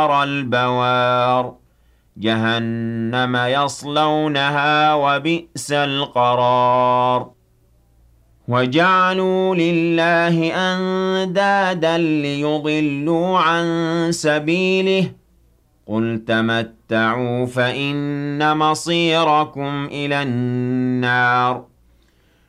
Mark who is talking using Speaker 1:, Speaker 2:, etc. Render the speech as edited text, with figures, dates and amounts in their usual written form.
Speaker 1: البوار جهنم يصلونها وبئس القرار وجعلوا لله أندادا ليضلوا عن سبيله قل تمتعوا فإن مصيركم إلى النار